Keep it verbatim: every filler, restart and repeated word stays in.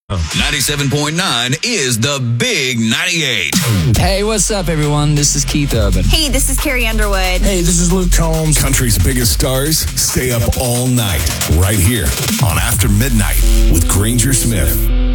ninety-seven point nine is the Big ninety-eight. Hey, what's up, everyone? This is Keith Urban. Hey, this is Carrie Underwood. Hey, this is Luke Combs. Country's biggest stars stay up all night right here on After Midnight with Granger Smith.